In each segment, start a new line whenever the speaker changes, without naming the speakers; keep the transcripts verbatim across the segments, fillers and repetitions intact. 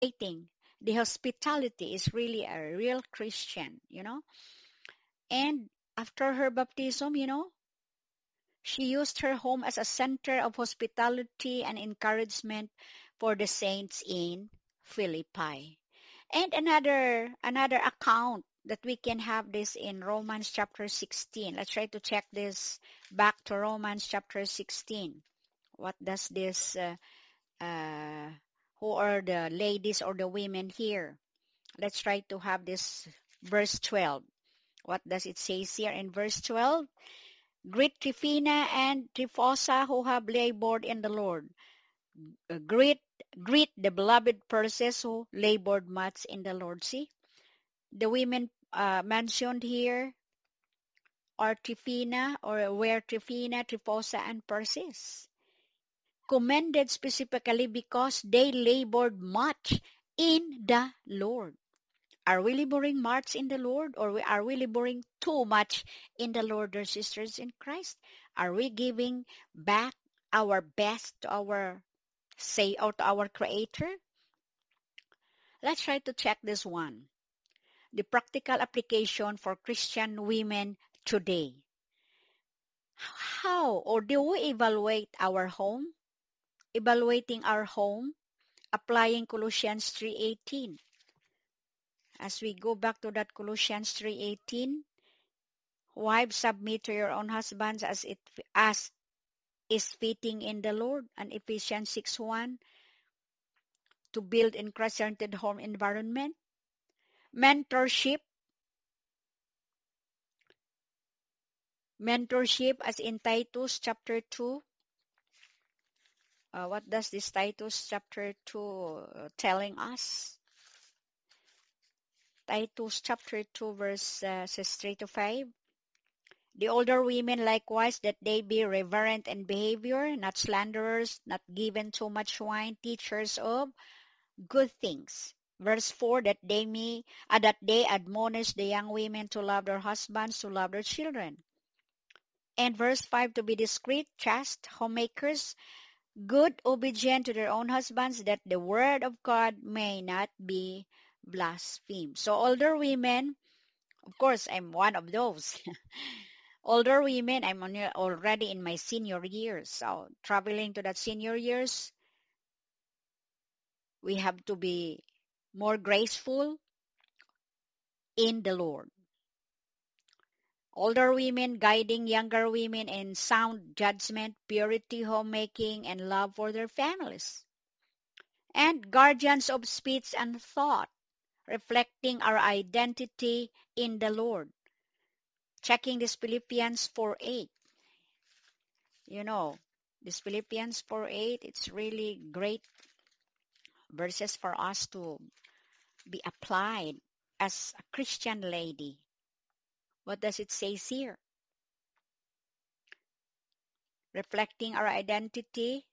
The hospitality is really a real Christian, you know. And after her baptism, you know, she used her home as a center of hospitality and encouragement for the saints in Philippi. And another another account that we can have this in Romans chapter sixteen. Let's try to check this back to Romans chapter sixteen. What does this uh, uh, who are the ladies or the women here? Let's try to have this verse twelve. What does it say here in verse twelve? Greet Tryphena and Tryphosa who have labored in the Lord. Uh, greet, greet the beloved Persis who labored much in the Lord. See, the women uh, mentioned here are Tryphena or were Tryphena, Tryphosa, and Persis. Commended specifically because they labored much in the Lord. Are we laboring much in the Lord, or are we laboring too much in the Lord, dear sisters in Christ? Are we giving back our best to our say or to our Creator? Let's try to check this one. The practical application for Christian women today. How or do we evaluate our home? Evaluating our home, applying Colossians three eighteen. As we go back to that Colossians three eighteen, wives, submit to your own husbands as it as is fitting in the Lord, and Ephesians six one, to build in Christ-centered home environment. Mentorship, mentorship as in Titus chapter two. Uh, what does this Titus chapter two uh, telling us? Titus chapter two verse uh, says three to five. The older women likewise, that they be reverent in behavior, not slanderers, not given too much wine, teachers of good things. Verse four, that they may uh, that they admonish the young women to love their husbands, to love their children. And verse five, to be discreet, chaste, homemakers, good, obedient to their own husbands, that the word of God may not be blasphemed. So older women, of course, I'm one of those. Older women, I'm already in my senior years. So traveling to that senior years, we have to be more graceful in the Lord. Older women guiding younger women in sound judgment, purity, homemaking, and love for their families. And guardians of speech and thought, reflecting our identity in the Lord. Checking this Philippians four eight. You know, this Philippians four eight, it's really great verses for us to be applied as a Christian lady. What does it say here? Reflecting our identity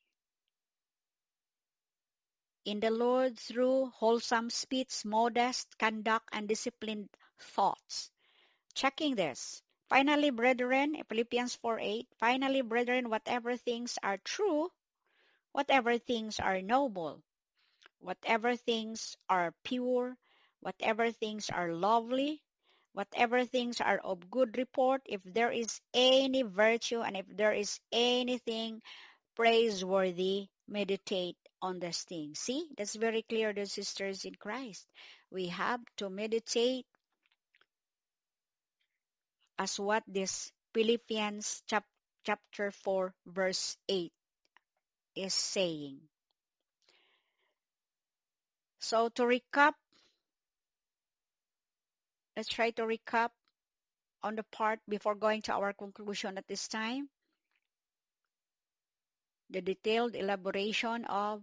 in the Lord through wholesome speech, modest conduct, and disciplined thoughts. Checking this. Finally, brethren, Philippians four eight, finally, brethren, whatever things are true, whatever things are noble, whatever things are pure, whatever things are lovely, whatever things are of good report, if there is any virtue and if there is anything praiseworthy, meditate on this thing. See, that's very clear, the sisters in Christ. We have to meditate as what this Philippians chap- chapter four verse eight is saying. So to recap, let's try to recap on the part before going to our conclusion at this time. The detailed elaboration of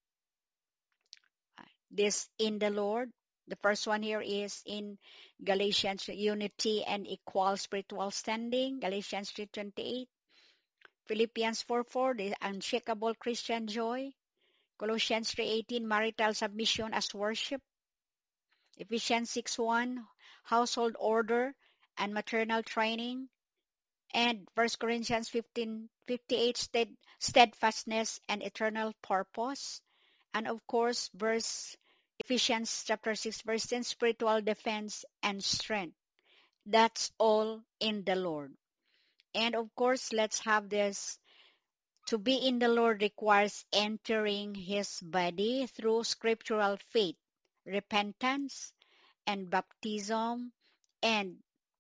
this in the Lord. The first one here is in Galatians, unity and equal spiritual standing, Galatians three twenty-eight. Philippians four four, the unshakable Christian joy. Colossians three eighteen, marital submission as worship. Ephesians six one, household order and maternal training. And First Corinthians fifteen fifty-eight, stead, steadfastness and eternal purpose. And of course, verse Ephesians chapter six verse ten, spiritual defense and strength. That's all in the Lord. And of course, let's have this. To be in the Lord requires entering His body through scriptural faith, repentance, and baptism, and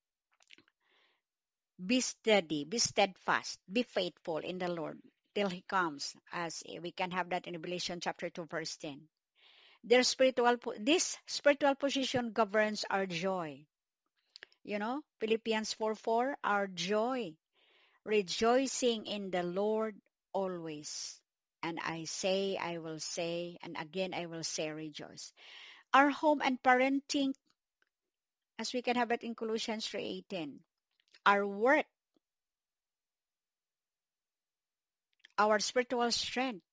be steady, be steadfast, be faithful in the Lord till He comes, as we can have that in Revelation chapter two verse ten. Their spiritual, this spiritual position governs our joy. You know, Philippians four four, our joy, rejoicing in the Lord always. And I say, I will say, and again I will say, rejoice. Our home and parenting, as we can have it in Colossians three eighteen. Our work, our spiritual strength.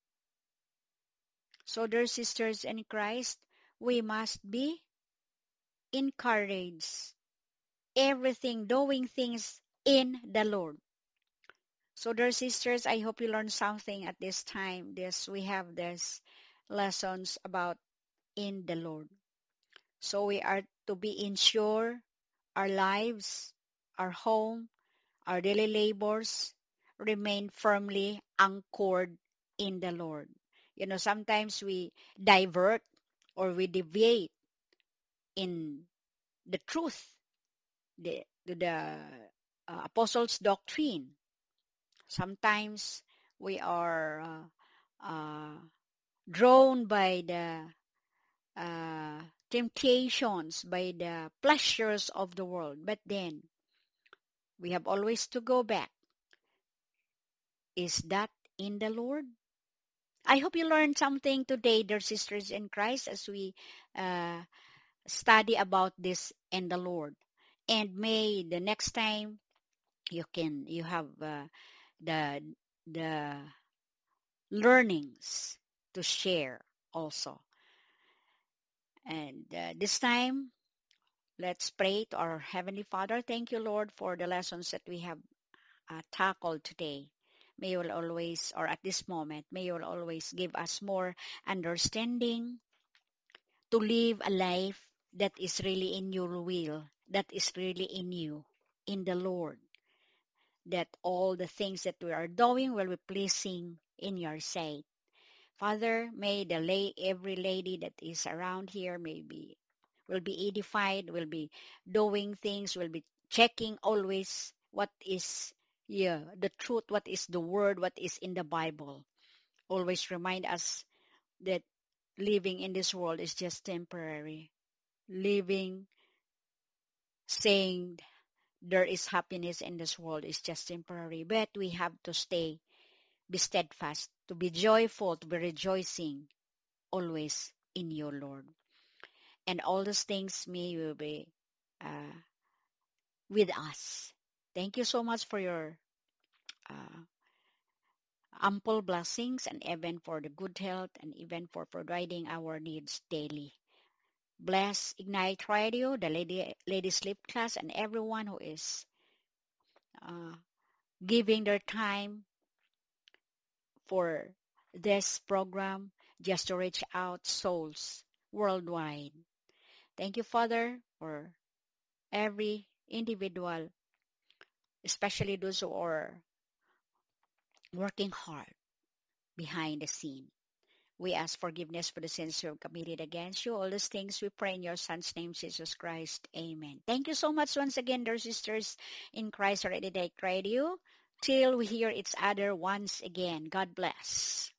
So, dear sisters in Christ, we must be encouraged. Everything, doing things in the Lord. So, dear sisters, I hope you learned something at this time. This we have this lessons about in the Lord. So we are to be ensure our lives, our home, our daily labors remain firmly anchored in the Lord. You know, sometimes we divert or we deviate in the truth, the the uh, apostles' doctrine. Sometimes we are uh, uh, drawn by the uh, temptations, by the pleasures of the world. But then we have always to go back. Is that in the Lord? I hope you learned something today, dear sisters in Christ, as we uh, study about this in the Lord. And may the next time you can you have uh, the the learnings to share also. And uh, this time, let's pray to our Heavenly Father. Thank you, Lord, for the lessons that we have uh, tackled today. May you will always, or at this moment, may you will always give us more understanding to live a life that is really in your will, that is really in you, in the Lord. That all the things that we are doing will be pleasing in your sight. Father, may the lay every lady that is around here may be will be edified, will be doing things, will be checking always what is yeah the truth, what is the word, what is in the Bible. Always remind us that living in this world is just temporary. Living, saying there is happiness in this world is just temporary, but we have to stay, be steadfast, to be joyful, to be rejoicing always in your Lord. And all those things may will be uh, with us. Thank you so much for your uh, ample blessings, and even for the good health, and even for providing our needs daily. Bless Ignite Radio, the Lady, Lady Sleep class, and everyone who is uh, giving their time for this program just to reach out souls worldwide. Thank you, Father, for every individual, especially those who are working hard behind the scene. We ask forgiveness for the sins we have committed against you. All these things we pray in your Son's name, Jesus Christ. Amen. Thank you so much once again, dear sisters in Christ already that cried you. Till we hear each other once again. God bless.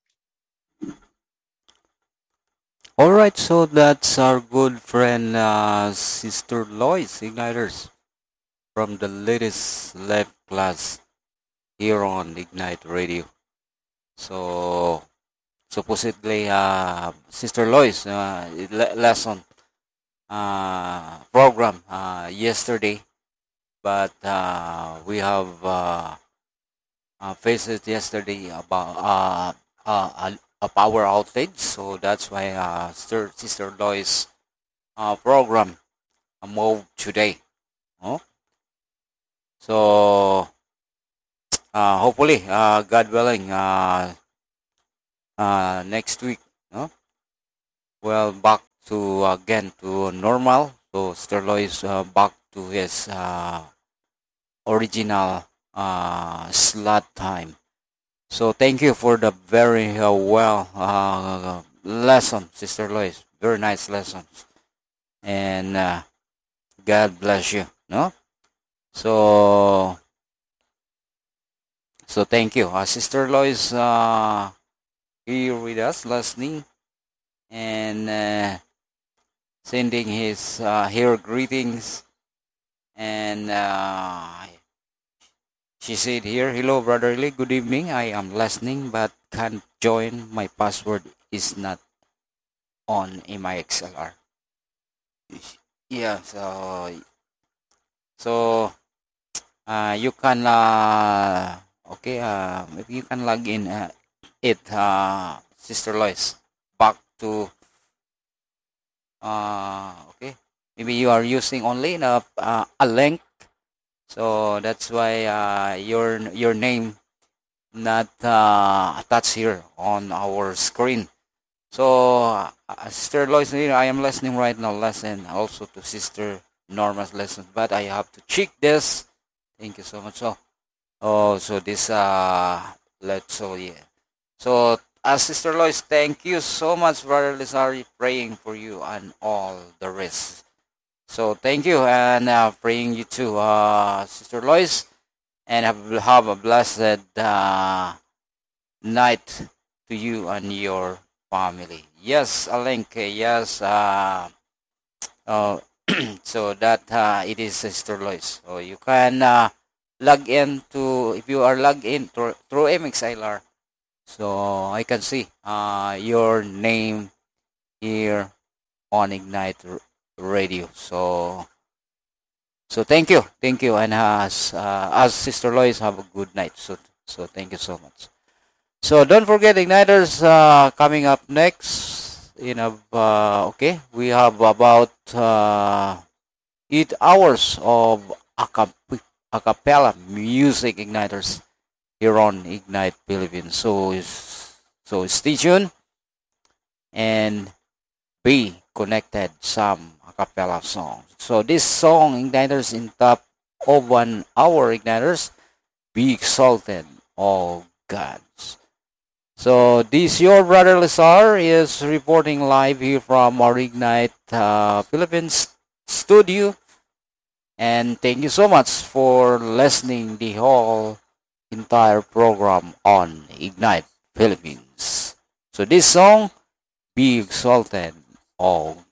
All right, so that's our good friend, uh, Sister Lois Igniters from the latest live class here on Ignite Radio. So, supposedly, uh, Sister Lois, uh, le- lesson uh, program uh, yesterday, but uh, we have uh, uh, faced it yesterday about uh, uh, a, a power outage, so that's why uh, Sister, Sister Lois uh, program uh, moved today. Oh? So uh, hopefully, uh, God willing, uh, uh, next week, no? well, back to again to normal. So Sister Lois uh, back to his uh, original uh, slot time. So thank you for the very uh, well uh, lesson, Sister Lois. Very nice lessons, and uh, God bless you. No, so so thank you, uh, Sister Lois. Uh, here with us, listening and uh, sending his uh, here greetings. And uh, she said here, "Hello, Brother Lee. Good evening. I am listening, but can't join. My password is not on in my X L R." Yeah, so so uh, you can uh, okay, uh, maybe you can log in uh, it, uh, Sister Lois, back to uh, okay. Maybe you are using only a, uh, a link, so that's why uh, your your name not uh, attached here on our screen. So, uh, Sister Lois, I am listening right now, lesson also to Sister Norma's lesson, but I have to check this. Thank you so much. So, oh, so this, uh, let's, so yeah. So, uh, Sister Lois, thank you so much, Brother Lizari, praying for you and all the rest. So, thank you, and uh, praying you too, uh, Sister Lois, and have, have a blessed uh, night to you and your family. Yes, Alenke. Yes. Uh, uh, so that uh, it is Sister Lois. So you can uh, log in to if you are logged in through, through M X L R. So I can see uh, your name here on Ignite R- Radio. So so thank you, thank you, and as uh, as Sister Lois, have a good night. So so thank you so much. So don't forget Igniters uh, coming up next. You know, uh, okay, we have about uh, eight hours of acap- acapella music Igniters here on Ignite Philippines. So is so stay tuned and be connected. Some acapella songs. So this song Igniters in top of one hour Igniters. Be exalted, all gods. So this your brother Lazar is reporting live here from our Ignite uh, Philippines studio, and thank you so much for listening the whole entire program on Ignite Philippines. So this song, "Be Exalted," all